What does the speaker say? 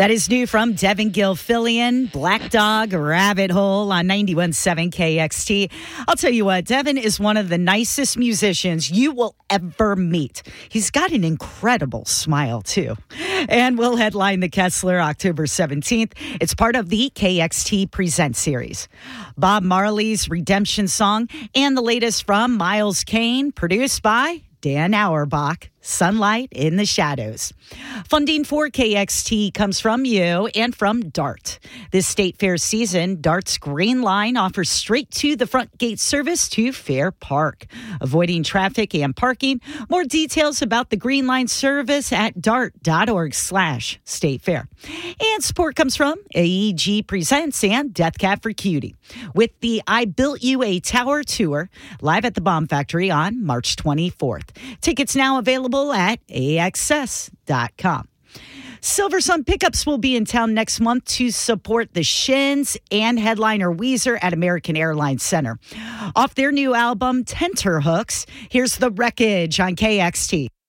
That is new from Devin Gilfillian, Black Dog Rabbit Hole on 91.7 KXT. I'll tell you what, Devin is one of the nicest musicians you will ever meet. He's got an incredible smile, too. And will headline the Kessler October 17th. It's part of the KXT Present series. Bob Marley's Redemption Song and the latest from Miles Kane, produced by Dan Auerbach, Sunlight in the Shadows. Funding for KXT comes from you and from DART. This state fair season, DART's Green Line offers straight to the front gate service to Fair Park, avoiding traffic and parking. More details about the Green Line service at dart.org/state fair. And support comes from AEG Presents and Death Cab for Cutie with the I Built You a Tower tour live at the Bomb Factory on March 24th. Tickets now available at AXS.com. Silversun Pickups will be in town next month to support the Shins and headliner Weezer at American Airlines Center. Off their new album, Tenterhooks, here's The Wreckage on KXT.